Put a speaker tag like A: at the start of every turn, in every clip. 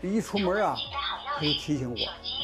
A: 一出门啊，他就提醒我。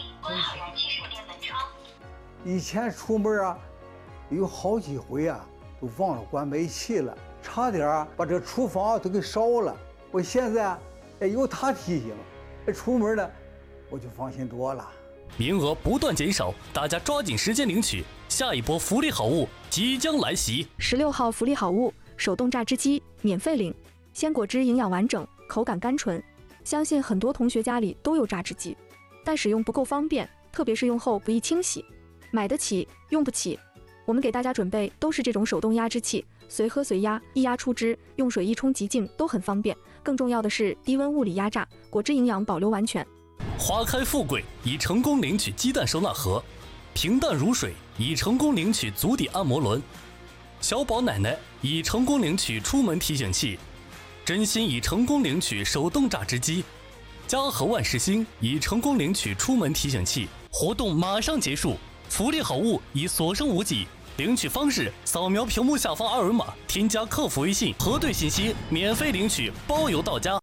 A: 以前出门啊，有好几回啊，都忘了关煤气了，差点把这厨房都给烧了。我现在有他提醒，出门呢，我就放心多了。
B: 名额不断减少，大家抓紧时间领取，下一波福利好物即将来袭。
C: 16号福利好物，手动榨汁机免费领，鲜果汁营养完整，口感甘醇。相信很多同学家里都有榨汁机，但使用不够方便，特别是用后不易清洗，买得起用不起。我们给大家准备都是这种手动压汁器，随喝随压，一压出汁，用水一冲即净，都很方便。更重要的是低温物理压榨，果汁营养保留完全。
B: 花开富贵已成功领取鸡蛋收纳盒，平淡如水已成功领取足底按摩轮，小宝奶奶已成功领取出门提醒器，真心已成功领取手动榨汁机，嘉禾万事兴已成功领取出门提醒器。活动马上结束，福利好物已所剩无几。领取方式：扫描屏幕下方二维码，添加客服微信，核对信息，免费领取，包邮到家。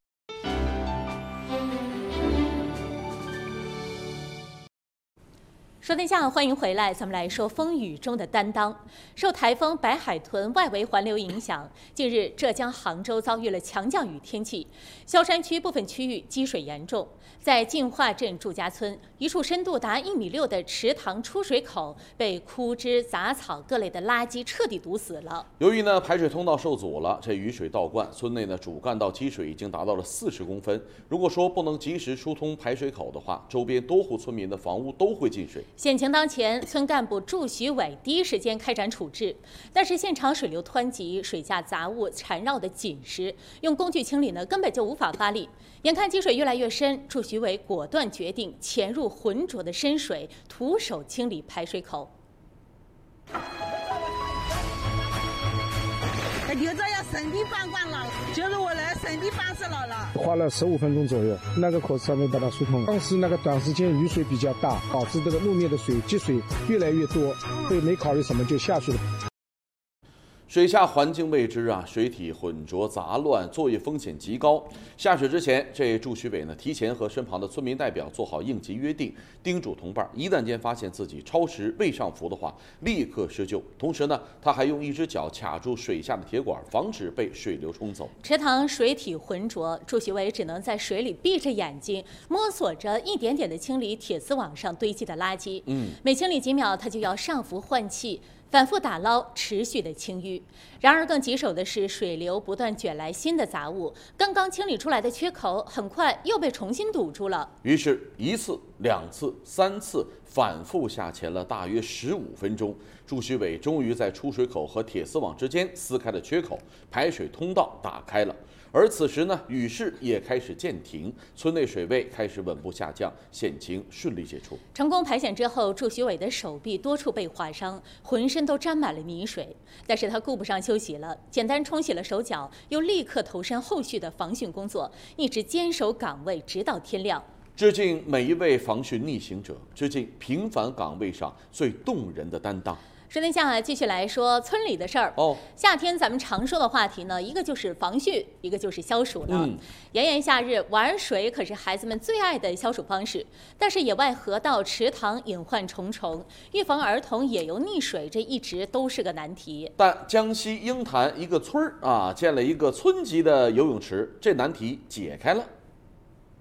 D: 说天下，欢迎回来。咱们来说风雨中的担当。受台风白海豚外围环流影响，近日浙江杭州遭遇了强降雨天气，萧山区部分区域积水严重。在进化镇祝家村，一处深度达1.6米的池塘出水口被枯枝、杂草各类的垃圾彻底堵死了。
E: 由于排水通道受阻了，这雨水倒灌，村内主干道积水已经达到了40公分。如果说不能及时疏通排水口的话，周边多户村民的房屋都会进水。
D: 险情当前，村干部祝徐伟第一时间开展处置，但是现场水流湍急，水下杂物缠绕的紧实，用工具清理根本就无法发力。眼看积水越来越深，祝徐伟果断决定潜入浑浊的深水，徒手清理排水口。
F: 就这样身体翻光了，就是我身体翻死了。
G: 花了15分钟左右，那个口子才能把它疏通。当时短时间雨水比较大，导致这个路面的积水越来越多，所以没考虑什么就下去了。
E: 水下环境未知水体浑浊杂乱，作业风险极高。下水之前，这祝徐伟提前和身旁的村民代表做好应急约定，叮嘱同伴一旦间发现自己超时未上浮的话，立刻施救。同时他还用一只脚卡住水下的铁管，防止被水流冲走。
D: 池塘水体浑浊，祝徐伟只能在水里闭着眼睛，摸索着一点点的清理铁丝网上堆积的垃圾。每清理几秒，他就要上浮换气。反复打捞，持续的清淤。然而更棘手的是，水流不断卷来新的杂物，刚刚清理出来的缺口，很快又被重新堵住了。
E: 于是1次、2次、3次，反复下潜了大约15分钟，祝徐伟终于在出水口和铁丝网之间撕开了缺口，排水通道打开了。而此时雨势也开始渐停，村内水位开始稳步下降，险情顺利解除。
D: 成功排险之后，祝徐伟的手臂多处被划伤，浑身都沾满了泥水。但是他顾不上休息了，简单冲洗了手脚，又立刻投身后续的防汛工作，一直坚守岗位直到天亮。
E: 致敬每一位防汛逆行者，致敬平凡岗位上最动人的担当。
D: 说天下，继续来说村里的事儿。夏天咱们常说的话题呢，一个就是防汛，一个就是消暑了。炎炎夏日，玩水可是孩子们最爱的消暑方式。但是野外河道、池塘隐患重重，预防儿童野游溺水，这一直都是个难题。
E: 但江西鹰潭一个村建了一个村级的游泳池，这难题解开了。